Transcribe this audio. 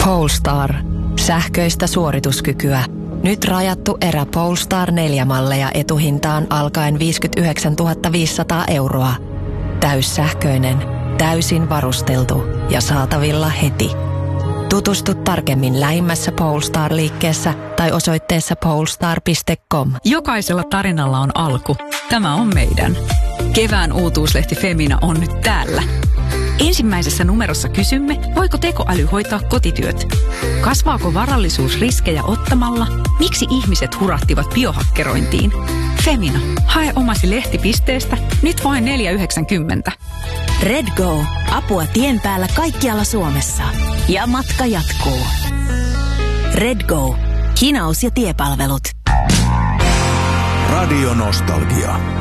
Polestar. Sähköistä suorituskykyä. Nyt rajattu erä Polestar 4-malleja etuhintaan alkaen 59 500 €. Täyssähköinen, täysin varusteltu ja saatavilla heti. Tutustu tarkemmin lähimmässä Polestar-liikkeessä tai osoitteessa polestar.com. Jokaisella tarinalla on alku. Tämä on meidän. Kevään uutuuslehti Femina on nyt täällä. Ensimmäisessä numerossa kysymme, voiko tekoäly hoitaa kotityöt? Kasvaako varallisuus riskejä ottamalla? Miksi ihmiset hurahtivat biohakkerointiin? Femina, hae omasi lehtipisteestä nyt vain 4,90. RedGo. Apua tien päällä kaikkialla Suomessa. Ja matka jatkuu. RedGo. Hinaus ja tiepalvelut. Radio Nostalgia.